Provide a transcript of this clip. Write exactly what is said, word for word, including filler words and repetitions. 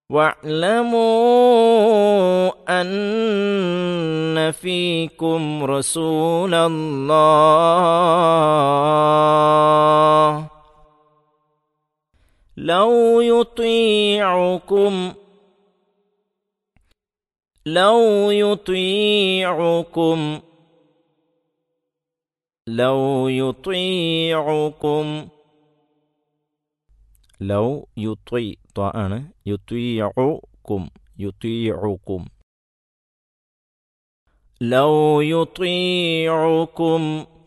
واعلموا أن فيكم رسول الله لو يطيعكم لو يطيعكم لو يطيعكم ലൗ യുത്വി ത്വ ആണ് യുത്വീഉകും യുത്വീഉകും ലൗ യുത്വീഉകും